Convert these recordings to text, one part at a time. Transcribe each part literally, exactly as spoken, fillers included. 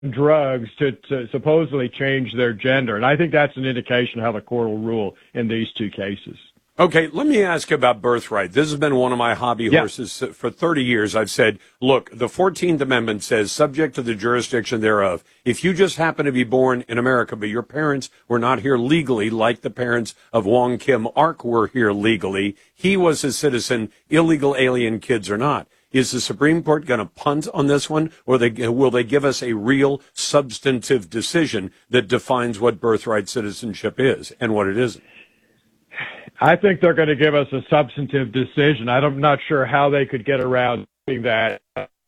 drugs to, to supposedly change their gender. And I think that's an indication of how the court will rule in these two cases. Okay, let me ask you about birthright. This has been one of my hobby Yeah. horses for thirty years. I've said, look, the fourteenth Amendment says, subject to the jurisdiction thereof, if you just happen to be born in America, but your parents were not here legally, like the parents of Wong Kim Ark were here legally, he was a citizen, illegal alien kids or not. Is the Supreme Court going to punt on this one, or they, will they give us a real substantive decision that defines what birthright citizenship is and what it isn't? I think they're going to give us a substantive decision. I'm not sure how they could get around doing that.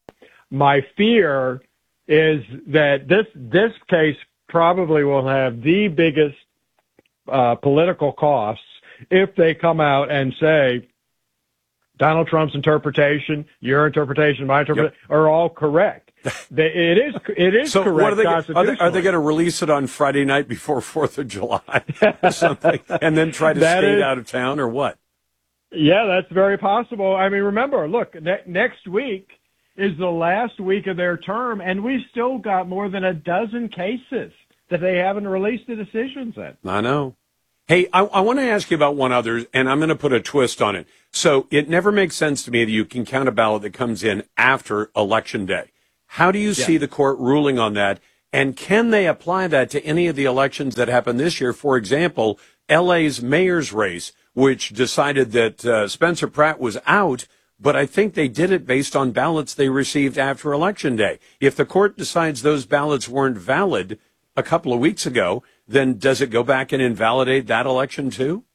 My fear is that this this case probably will have the biggest uh, political costs if they come out and say Donald Trump's interpretation, your interpretation, my interpretation yep. are all correct. It is it is so correct. What are they, constitutionally. Are they, are they going to release it on Friday night before Fourth of July or something, and then try to skate out of town, or what? Yeah, that's very possible. I mean, remember, look, ne- next week is the last week of their term, and we've still got more than a dozen cases that they haven't released the decisions in. I know. Hey, I, I want to ask you about one other, and I'm going to put a twist on it. So it never makes sense to me that you can count a ballot that comes in after Election Day. How do you yeah. see the court ruling on that? And can they apply that to any of the elections that happened this year? For example, L A's mayor's race, which decided that uh, Spencer Pratt was out, but I think they did it based on ballots they received after Election Day. If the court decides those ballots weren't valid a couple of weeks ago, then does it go back and invalidate that election too?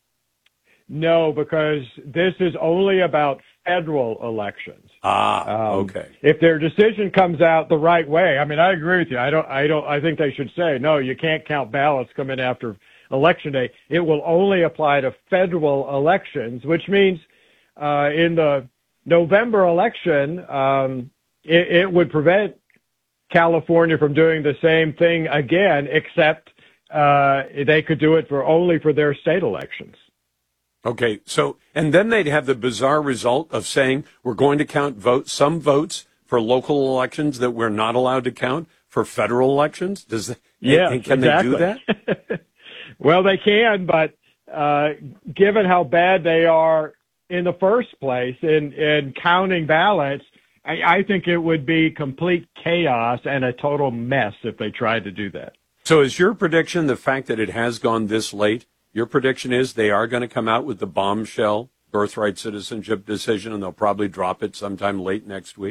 No, because this is only about federal elections. Ah, um, okay. If their decision comes out the right way, I mean, I agree with you. I don't, I don't, I think they should say, no, you can't count ballots come in after Election Day. It will only apply to federal elections, which means uh, in the November election, um, it, it would prevent California from doing the same thing again, except uh, they could do it for only for their state elections. Okay, so, and then they'd have the bizarre result of saying we're going to count votes, some votes for local elections that we're not allowed to count for federal elections. Does that, yeah, and can exactly. they do that? Well, they can, but uh, given how bad they are in the first place in, in counting ballots, I, I think it would be complete chaos and a total mess if they tried to do that. So is your prediction the fact that it has gone this late? Your prediction is they are going to come out with the bombshell birthright citizenship decision, and they'll probably drop it sometime late next week?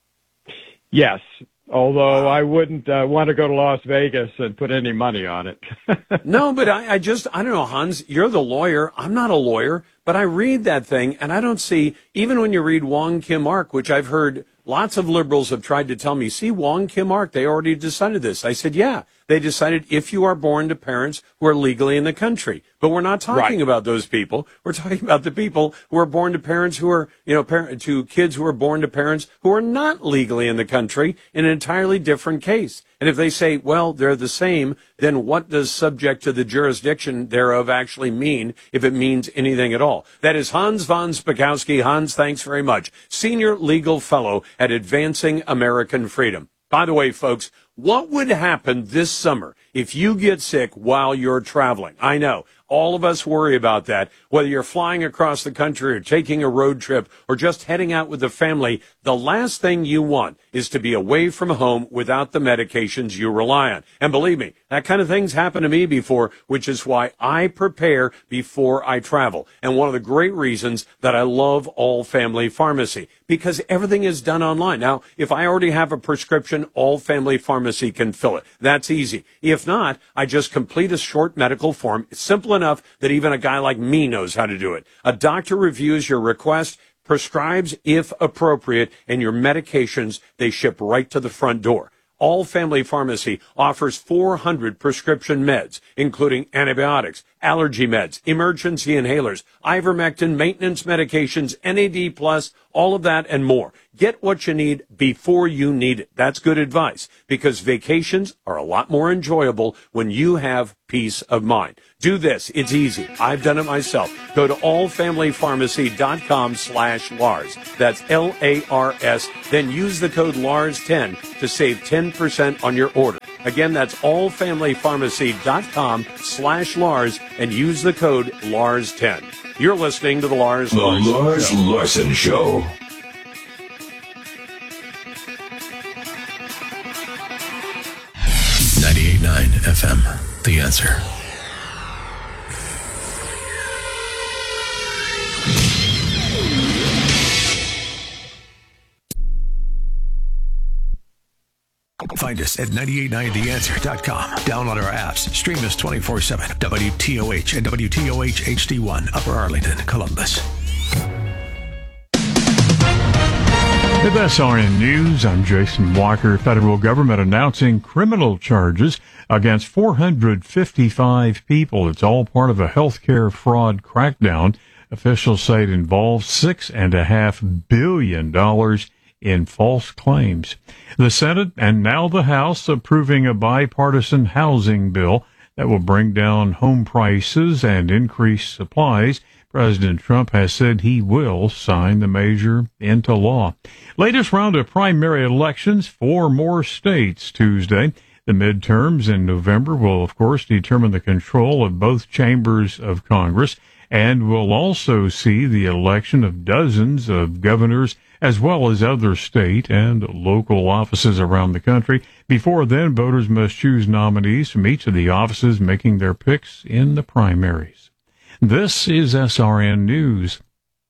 Yes, although I wouldn't uh, want to go to Las Vegas and put any money on it. No, but I, I just, I don't know, Hans, you're the lawyer. I'm not a lawyer, but I read that thing, and I don't see, even when you read Wong Kim Ark, which I've heard lots of liberals have tried to tell me, see, Wong Kim Ark, they already decided this. I said, yeah, they decided if you are born to parents who are legally in the country. But we're not talking Right. about those people. We're talking about the people who are born to parents who are, you know, parent, to kids who are born to parents who are not legally in the country, in an entirely different case. And if they say, well, they're the same, then what does subject to the jurisdiction thereof actually mean, if it means anything at all? That is Hans von Spakovsky. Hans, thanks very much. Senior Legal Fellow at Advancing American Freedom. By the way, folks, what would happen this summer if you get sick while you're traveling? I know. All of us worry about that. Whether you're flying across the country or taking a road trip or just heading out with the family, the last thing you want is to be away from home without the medications you rely on. And believe me, that kind of thing's happened to me before, which is why I prepare before I travel. And one of the great reasons that I love All Family Pharmacy, because everything is done online. Now, if I already have a prescription, All Family Pharmacy can fill it. That's easy. If not, I just complete a short medical form. It's simple enough that even a guy like me knows how to do it. A doctor reviews your request, prescribes if appropriate, and your medications, they ship right to the front door. All Family Pharmacy offers four hundred prescription meds, including antibiotics, allergy meds, emergency inhalers, ivermectin, maintenance medications, N A D plus, all of that and more. Get what you need before you need it. That's good advice, because vacations are a lot more enjoyable when you have peace of mind. Do this. It's easy. I've done it myself. Go to allfamilypharmacy.com slash Lars. That's L A R S. Then use the code Lars ten to save ten percent on your order. Again, that's allfamilypharmacy.com slash Lars and use the code Lars ten. You're listening to the Lars The Larson Lars Show. Larson Show. ninety-eight point nine F M, The Answer. Find us at nine eight nine the answer dot com. Download our apps. Stream us twenty-four seven. W T O H and W T O H H D one, Upper Arlington, Columbus. With S R N News, I'm Jason Walker. Federal government announcing criminal charges against four hundred fifty-five people. It's all part of a healthcare fraud crackdown. Officials say it involves six and a half billion dollars in false claims. The Senate and now the House approving a bipartisan housing bill that will bring down home prices and increase supplies. President Trump has said he will sign the measure into law. Latest round of primary elections, four more states Tuesday. The midterms in November will, of course, determine the control of both chambers of Congress, and will also see the election of dozens of governors as well as other state and local offices around the country. Before then, voters must choose nominees from each of the offices, making their picks in the primaries. This is S R N News.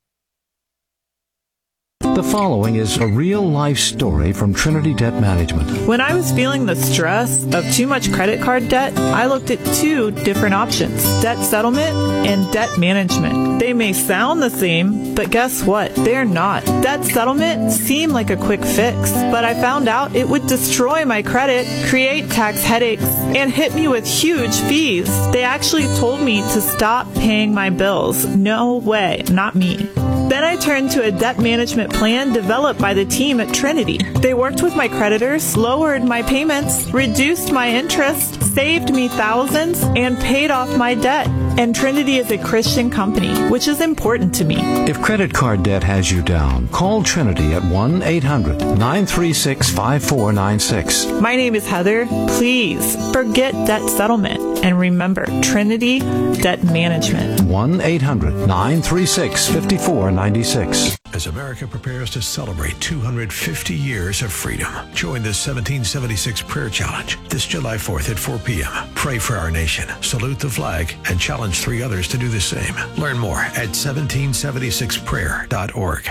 The following is a real-life story from Trinity Debt Management. When I was feeling the stress of too much credit card debt, I looked at two different options: debt settlement and debt management. They may sound the same, but guess what? They're not. Debt settlement seemed like a quick fix, but I found out it would destroy my credit, create tax headaches, and hit me with huge fees. They actually told me to stop paying my bills. No way, not me. Then I turned to a debt management plan developed by the team at Trinity. They worked with my creditors, lowered my payments, reduced my interest, saved me thousands, and paid off my debt. And Trinity is a Christian company, which is important to me. If credit card debt has you down, call Trinity at one eight hundred nine three six five four nine six. My name is Heather. Please forget debt settlement and remember Trinity Debt Management. one eight hundred nine three six five four nine six. As America prepares to celebrate two hundred fifty years of freedom, join the seventeen seventy-six Prayer Challenge this July fourth at four p.m. Pray for our nation, salute the flag, and challenge three others to do the same. Learn more at seventeen seventy-six prayer dot org.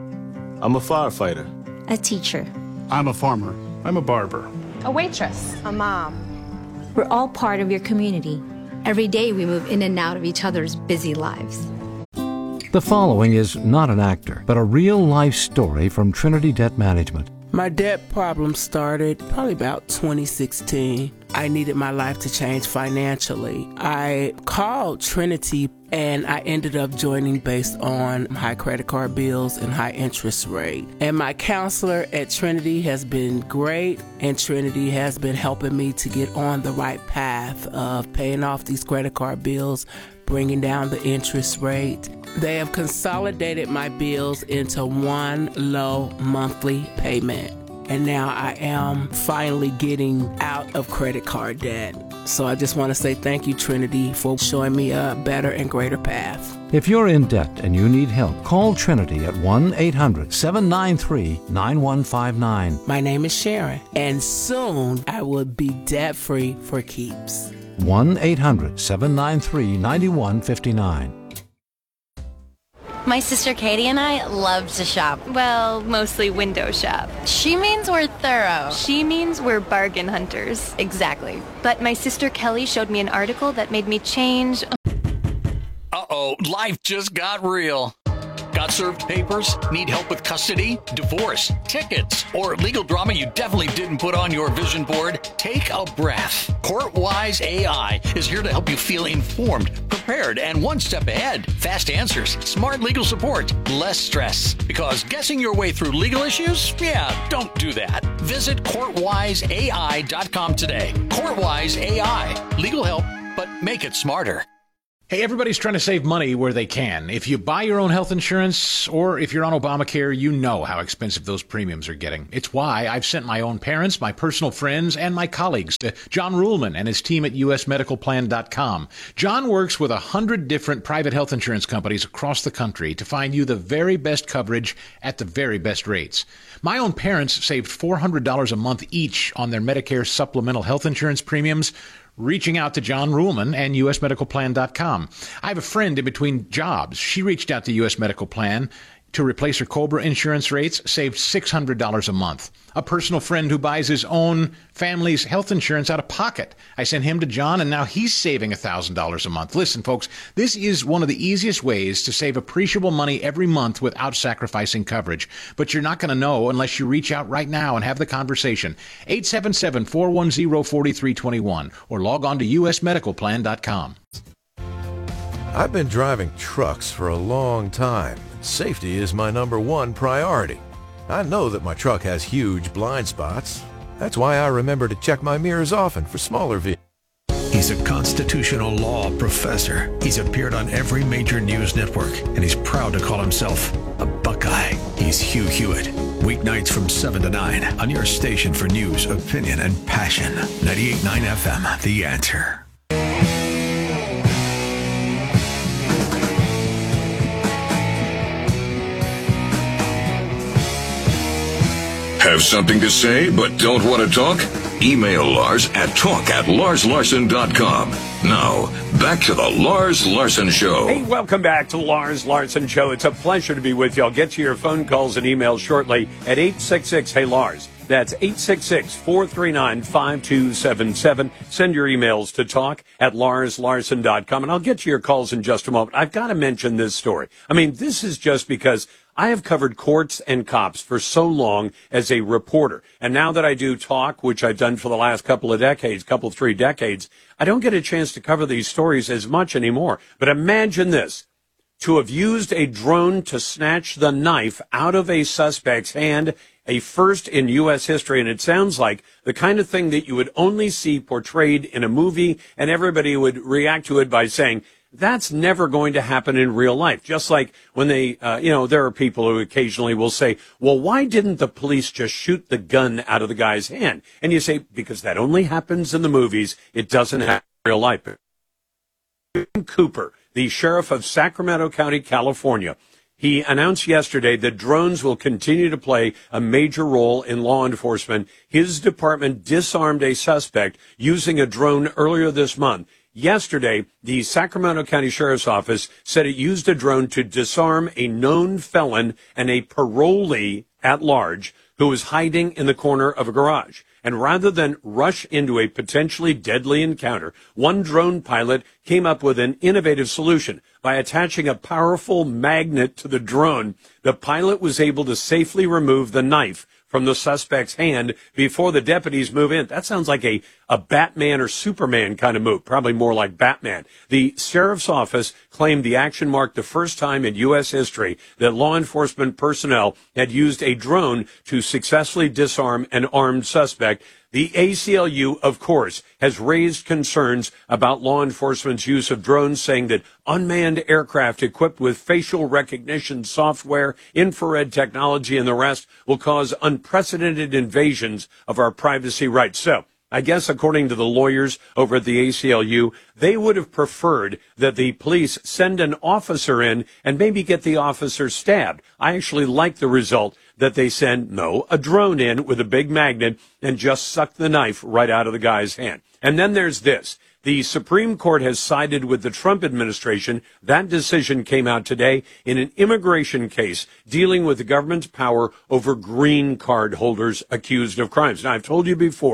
I'm a firefighter. A teacher. I'm a farmer. I'm a barber. A waitress. A mom. We're all part of your community. Every day we move in and out of each other's busy lives. The following is not an actor, but a real-life story from Trinity Debt Management. My debt problem started probably about twenty sixteen. I needed my life to change financially. I called Trinity and I ended up joining based on high credit card bills and high interest rate. And my counselor at Trinity has been great, and Trinity has been helping me to get on the right path of paying off these credit card bills, bringing down the interest rate. They have consolidated my bills into one low monthly payment. And now I am finally getting out of credit card debt. So I just want to say thank you, Trinity, for showing me a better and greater path. If you're in debt and you need help, call Trinity at one eight hundred seven nine three nine one five nine. My name is Sharon, and soon I will be debt-free for keeps. one eight hundred seven nine three nine one five nine. My sister Katie and I love to shop. Well, mostly window shop. She means we're thorough. She means we're bargain hunters. Exactly. But my sister Kelly showed me an article that made me change. Uh-oh, life just got real. Got served papers? Need help with custody, divorce, tickets, or legal drama you definitely didn't put on your vision board? Take a breath. CourtWise A I is here to help you feel informed, prepared, and one step ahead. Fast answers, smart legal support, less stress. Because guessing your way through legal issues? Yeah, don't do that. Visit court wise A I dot com today. CourtWise A I. Legal help, but make it smarter. Hey, everybody's trying to save money where they can. If you buy your own health insurance or if you're on Obamacare, you know how expensive those premiums are getting. It's why I've sent my own parents, my personal friends, and my colleagues to John Ruhlman and his team at U S medical plan dot com. John works with a hundred different private health insurance companies across the country to find you the very best coverage at the very best rates. My own parents saved four hundred dollars a month each on their Medicare supplemental health insurance premiums, reaching out to John Ruhlman and U S medical plan dot com. I have a friend in between jobs. She reached out to U S Medical Plan to replace her COBRA insurance rates, saved six hundred dollars a month. A personal friend who buys his own family's health insurance out of pocket. I sent him to John, and now he's saving one thousand dollars a month. Listen, folks, this is one of the easiest ways to save appreciable money every month without sacrificing coverage. But you're not going to know unless you reach out right now and have the conversation. eight seven seven, four one zero, four three two one or log on to U S medical plan dot com. I've been driving trucks for a long time. Safety is my number one priority. I know that my truck has huge blind spots. That's why I remember to check my mirrors often for smaller vehicles. He's a constitutional law professor. He's appeared on every major news network, and he's proud to call himself a Buckeye. He's Hugh Hewitt. Weeknights from seven to nine on your station for news, opinion, and passion. ninety-eight point nine F M, The Answer. Have something to say but don't want to talk? Email Lars at talk at lars larson dot com. Now, back to the Lars Larson Show. Hey, welcome back to the Lars Larson Show. It's a pleasure to be with you. I'll get to your phone calls and emails shortly at eight six six, hey Lars. That's eight six six, four three nine, five two seven seven. Send your emails to talk at lars larson dot com, and I'll get to your calls in just a moment. I've got to mention this story. I mean, this is just because I have covered courts and cops for so long as a reporter. And now that I do talk, which I've done for the last couple of decades, couple, three decades, I don't get a chance to cover these stories as much anymore. But imagine this. To have used a drone to snatch the knife out of a suspect's hand, a first in U S history, and it sounds like the kind of thing that you would only see portrayed in a movie, and everybody would react to it by saying, that's never going to happen in real life. Just like when they, uh, you know, there are people who occasionally will say, well, why didn't the police just shoot the gun out of the guy's hand? And you say, because that only happens in the movies. It doesn't happen in real life. Cooper, the sheriff of Sacramento County, California, he announced yesterday that drones will continue to play a major role in law enforcement. His department disarmed a suspect using a drone earlier this month. Yesterday, the Sacramento County Sheriff's Office said it used a drone to disarm a known felon and a parolee at large who was hiding in the corner of a garage. And rather than rush into a potentially deadly encounter, one drone pilot came up with an innovative solution. By attaching a powerful magnet to the drone, the pilot was able to safely remove the knife from the suspect's hand before the deputies move in. That sounds like a, a Batman or Superman kind of move, probably more like Batman. The sheriff's office claimed the action marked the first time in U S history that law enforcement personnel had used a drone to successfully disarm an armed suspect. The A C L U, of course, has raised concerns about law enforcement's use of drones, saying that unmanned aircraft equipped with facial recognition software, infrared technology, and the rest will cause unprecedented invasions of our privacy rights. So, I guess according to the lawyers over at the A C L U, they would have preferred that the police send an officer in and maybe get the officer stabbed. I actually like the result that they send, no, a drone in with a big magnet and just suck the knife right out of the guy's hand. And then there's this. The Supreme Court has sided with the Trump administration. That decision came out today in an immigration case dealing with the government's power over green card holders accused of crimes. Now, I've told you before,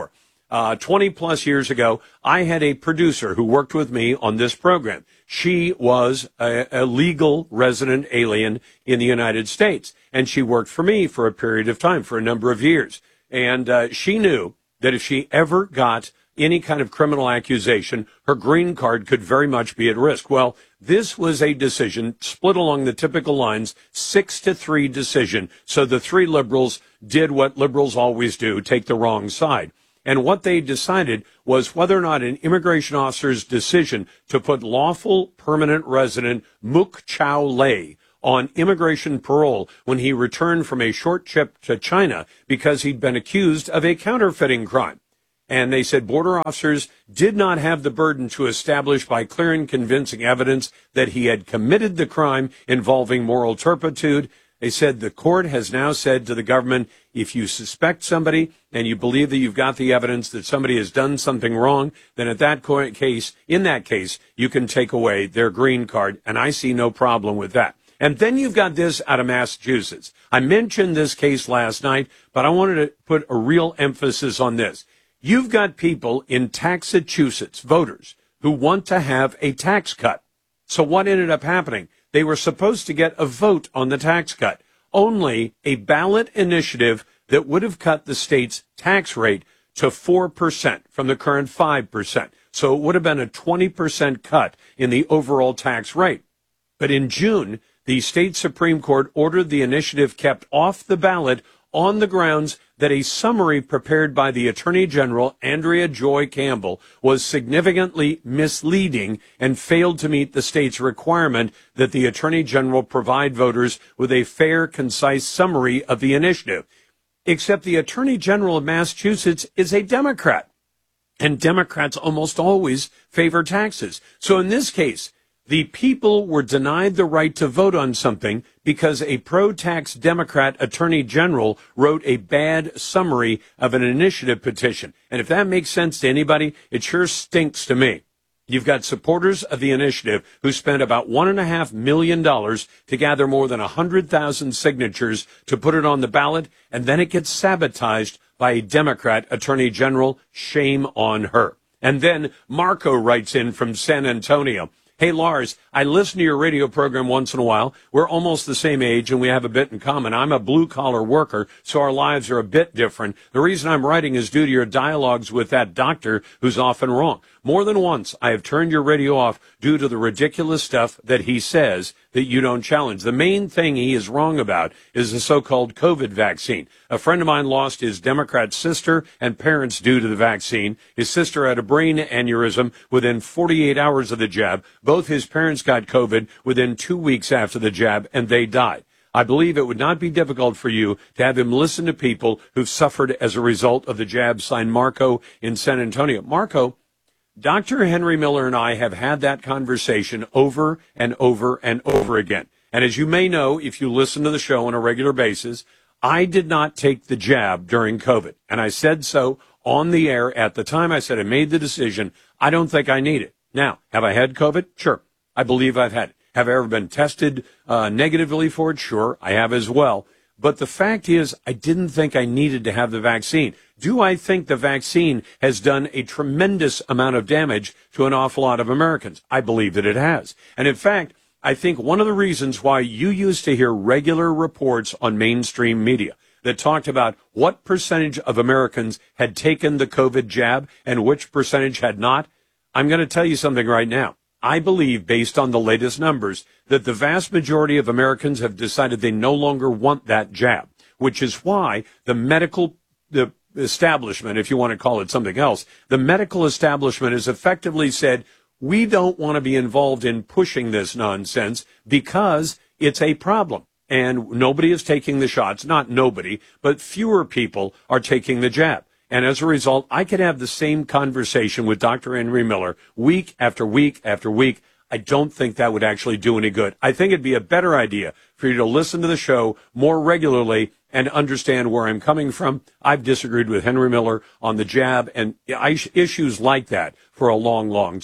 Uh, twenty plus years ago, I had a producer who worked with me on this program. She was a, a legal resident alien in the United States, and she worked for me for a period of time, for a number of years. And uh, she knew that if she ever got any kind of criminal accusation, her green card could very much be at risk. Well, this was a decision split along the typical lines, six to three decision. So the three liberals did what liberals always do, take the wrong side. And what they decided was whether or not an immigration officer's decision to put lawful permanent resident Muk Chow Lei on immigration parole when he returned from a short trip to China because he'd been accused of a counterfeiting crime. And they said border officers did not have the burden to establish by clear and convincing evidence that he had committed the crime involving moral turpitude. They said the court has now said to the government, if you suspect somebody and you believe that you've got the evidence that somebody has done something wrong, then at that case, in that case, you can take away their green card. And I see no problem with that. And then you've got this out of Massachusetts. I mentioned this case last night, but I wanted to put a real emphasis on this. You've got people in Taxachusetts, voters, who want to have a tax cut. So what ended up happening? They were supposed to get a vote on the tax cut. Only a ballot initiative that would have cut the state's tax rate to four percent from the current five percent. So it would have been a twenty percent cut in the overall tax rate. But in June, the state Supreme Court ordered the initiative kept off the ballot on the grounds that a summary prepared by the Attorney General, Andrea Joy Campbell, was significantly misleading and failed to meet the state's requirement that the Attorney General provide voters with a fair, concise summary of the initiative. Except the Attorney General of Massachusetts is a Democrat, and Democrats almost always favor taxes. So in this case, the people were denied the right to vote on something because a pro-tax Democrat attorney general wrote a bad summary of an initiative petition. And if that makes sense to anybody, it sure stinks to me. You've got supporters of the initiative who spent about one and a half million dollars to gather more than a hundred thousand signatures to put it on the ballot, and then it gets sabotaged by a Democrat attorney general. Shame on her. And then Marco writes in from San Antonio. Hey, Lars, I listen to your radio program once in a while. We're almost the same age, and we have a bit in common. I'm a blue-collar worker, so our lives are a bit different. The reason I'm writing is due to your dialogues with that doctor who's often wrong. More than once, I have turned your radio off due to the ridiculous stuff that he says that you don't challenge. The main thing he is wrong about is the so-called COVID vaccine. A friend of mine lost his Democrat sister and parents due to the vaccine. His sister had a brain aneurysm within forty-eight hours of the jab. Both his parents got COVID within two weeks after the jab, and they died. I believe it would not be difficult for you to have him listen to people who've suffered as a result of the jab. Signed, Marco in San Antonio. Marco, Doctor Henry Miller and I have had that conversation over and over and over again. And as you may know, if you listen to the show on a regular basis, I did not take the jab during COVID. And I said so on the air at the time. I said I made the decision. I don't think I need it. Now, have I had COVID? Sure. I believe I've had it. Have I ever been tested uh, negatively for it? Sure, I have as well. But the fact is, I didn't think I needed to have the vaccine. Do I think the vaccine has done a tremendous amount of damage to an awful lot of Americans? I believe that it has. And in fact, I think one of the reasons why you used to hear regular reports on mainstream media that talked about what percentage of Americans had taken the COVID jab and which percentage had not, I'm going to tell you something right now. I believe, based on the latest numbers, that the vast majority of Americans have decided they no longer want that jab, which is why the medical the establishment, if you want to call it something else, the medical establishment has effectively said, we don't want to be involved in pushing this nonsense because it's a problem. And nobody is taking the shots. Not nobody, but fewer people are taking the jab. And as a result, I could have the same conversation with Doctor Henry Miller week after week after week. I don't think that would actually do any good. I think it'd be a better idea for you to listen to the show more regularly and understand where I'm coming from. I've disagreed with Henry Miller on the jab and issues like that for a long, long time.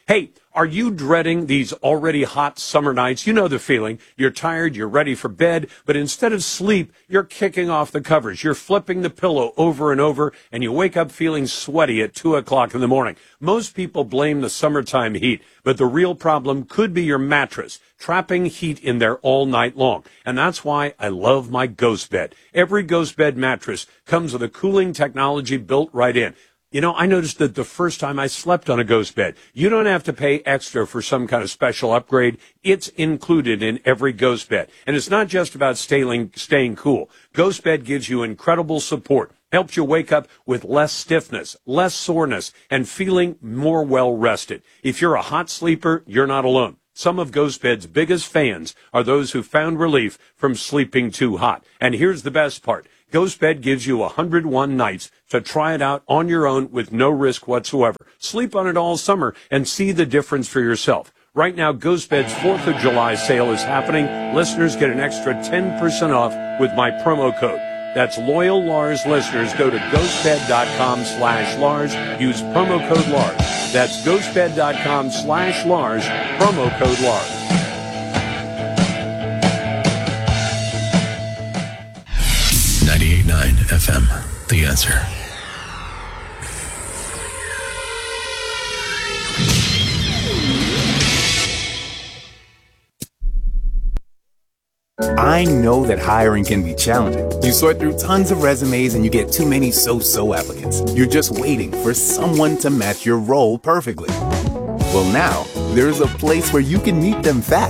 Hey, are you dreading these already hot summer nights? You know the feeling. You're tired, you're ready for bed, but instead of sleep, you're kicking off the covers. You're flipping the pillow over and over, and you wake up feeling sweaty at two o'clock in the morning. Most people blame the summertime heat, but the real problem could be your mattress, trapping heat in there all night long. And that's why I love my Ghost Bed. Every Ghost Bed mattress comes with a cooling technology built right in. You know, I noticed that the first time I slept on a Ghost Bed, you don't have to pay extra for some kind of special upgrade. It's included in every Ghost Bed. And it's not just about staying, staying cool. Ghost Bed gives you incredible support, helps you wake up with less stiffness, less soreness, and feeling more well-rested. If you're a hot sleeper, you're not alone. Some of Ghost Bed's biggest fans are those who found relief from sleeping too hot. And here's the best part. Ghost Bed gives you one hundred one nights to try it out on your own with no risk whatsoever. Sleep on it all summer and see the difference for yourself. Right now, Ghost Bed's fourth of July sale is happening. Listeners get an extra ten percent off with my promo code. That's loyal Lars listeners. Go to ghostbed.com slash Lars. Use promo code Lars. That's ghostbed.com slash Lars. Promo code Lars. ninety-eight point nine F M, The Answer. I know that hiring can be challenging. You sort through tons of resumes and you get too many so-so applicants. You're just waiting for someone to match your role perfectly. Well, now, there's a place where you can meet them fast.